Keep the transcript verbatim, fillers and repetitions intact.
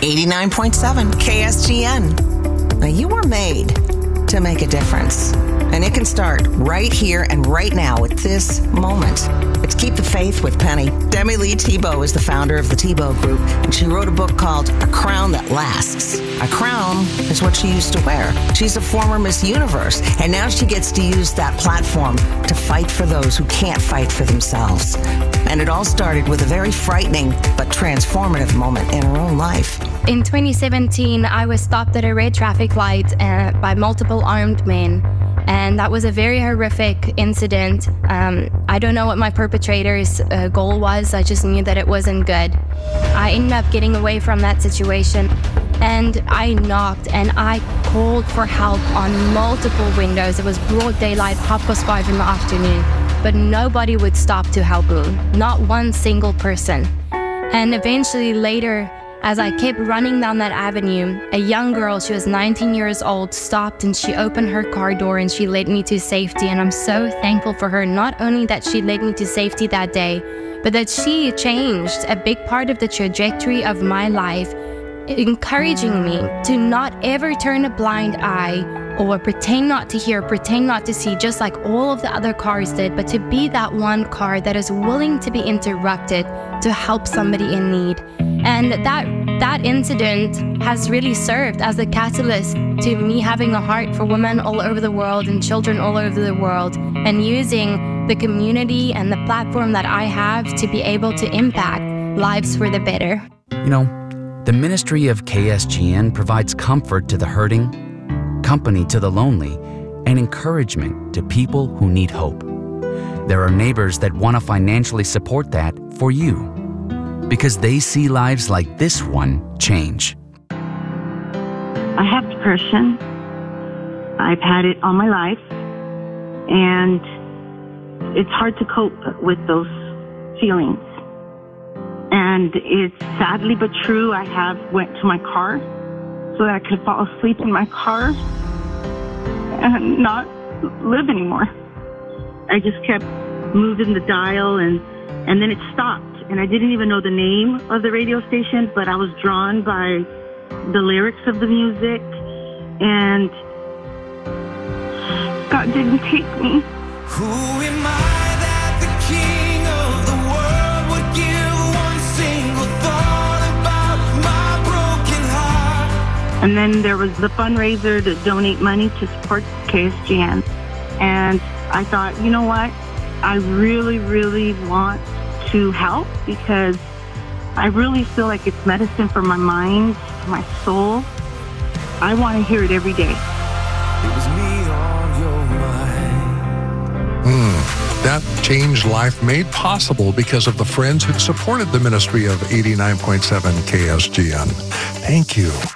eighty-nine point seven K S G N. Now, you were made to make a difference, and it can start right here and right now at this moment. It's Keep the Faith with Penny. Demi Lee Thibault is the founder of the Thibault Group, and she wrote a book called A Crown That Lasts. A crown is what she used to wear. She's a former Miss Universe, and now she gets to use that platform to fight for those who can't fight for themselves. And it all started with a very frightening but transformative moment in her own life. In twenty seventeen, I was stopped at a red traffic light uh, by multiple armed men. And that was a very horrific incident. Um, I don't know what my perpetrator's uh, goal was. I just knew that it wasn't good. I ended up getting away from that situation, and I knocked and I called for help on multiple windows. It was broad daylight, half past five in the afternoon, but nobody would stop to help me. Not one single person. And eventually later, as I kept running down that avenue, a young girl, she was nineteen years old, stopped and she opened her car door and she led me to safety. And I'm so thankful for her, not only that she led me to safety that day, but that she changed a big part of the trajectory of my life, encouraging me to not ever turn a blind eye or pretend not to hear, pretend not to see, just like all of the other cars did, but to be that one car that is willing to be interrupted to help somebody in need. And that that incident has really served as a catalyst to me having a heart for women all over the world and children all over the world, and using the community and the platform that I have to be able to impact lives for the better. You know, the ministry of K S G N provides comfort to the hurting, company to the lonely, and encouragement to people who need hope. There are neighbors that want to financially support that for you, because they see lives like this one change. I have depression. I've had it all my life, and it's hard to cope with those feelings. And it's sadly but true, I have went to my car so that I could fall asleep in my car and not live anymore. I just kept moving the dial, and, and then it stopped. And I didn't even know the name of the radio station, but I was drawn by the lyrics of the music, and God didn't take me. Who am I that the king of the world would give one single thought about my broken heart? And then there was the fundraiser to donate money to support K S G N. And I thought, you know what? I really, really want to help, because I really feel like it's medicine for my mind, for my soul. I want to hear it every day. It was me on your mind. Hmm. That changed life made possible because of the friends who supported the ministry of eighty-nine point seven K S G N. Thank you.